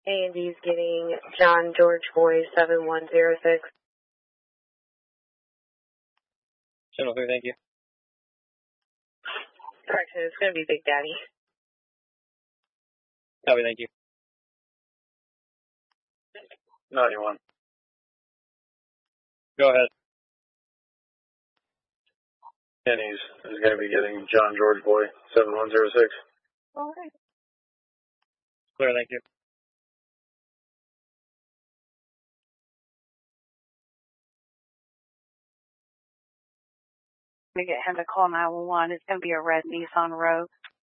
A&D's getting John George Boy 7106. Channel 3, thank you. Correction, it's going to be Big Daddy. Copy, thank you. 91. Go ahead. Kenny's is going to be getting John George Boy 7106. All right. Clear, thank you. We get him to call 911. It's going to be a red Nissan Rogue.